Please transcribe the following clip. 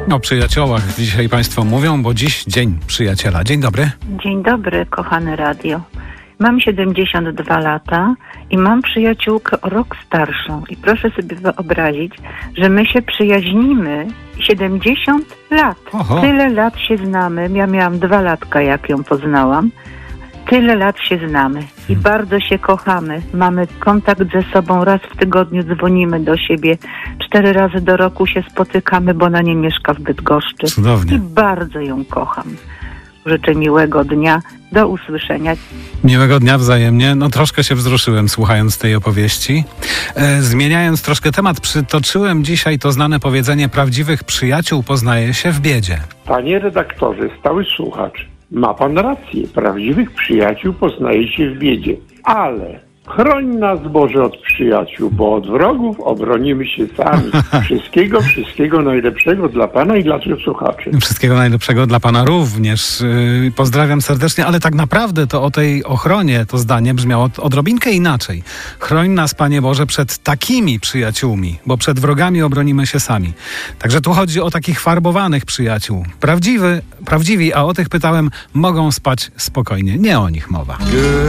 O przyjaciołach dzisiaj Państwo mówią, bo dziś Dzień Przyjaciela. Dzień dobry. Dzień dobry, kochane radio. Mam 72 lata i mam przyjaciółkę o rok starszą. I proszę sobie wyobrazić, że my się przyjaźnimy 70 lat. Oho. Tyle lat się znamy. Ja miałam 2 latka, jak ją poznałam. Tyle lat się znamy i bardzo się kochamy. Mamy kontakt ze sobą, raz w tygodniu dzwonimy do siebie, 4 razy do roku się spotykamy, bo ona nie mieszka w Bydgoszczy. Cudownie. I bardzo ją kocham. Życzę miłego dnia. Do usłyszenia. Miłego dnia wzajemnie. No troszkę się wzruszyłem słuchając tej opowieści. Zmieniając troszkę temat, przytoczyłem dzisiaj to znane powiedzenie: prawdziwych przyjaciół poznaje się w biedzie. Panie redaktorze, stały słuchacz, ma pan rację. Prawdziwych przyjaciół poznaje się w biedzie. Ale chroń nas, Boże, od przyjaciół, bo od wrogów obronimy się sami. Wszystkiego najlepszego dla pana i dla tych słuchaczy. Wszystkiego najlepszego dla Pana również. Pozdrawiam serdecznie, ale tak naprawdę to o tej ochronie to zdanie brzmiało odrobinkę inaczej. Chroń nas, Panie Boże, przed takimi przyjaciółmi, bo przed wrogami obronimy się sami. Także tu chodzi o takich farbowanych przyjaciół. Prawdziwi, a o tych pytałem, mogą spać spokojnie. Nie o nich mowa.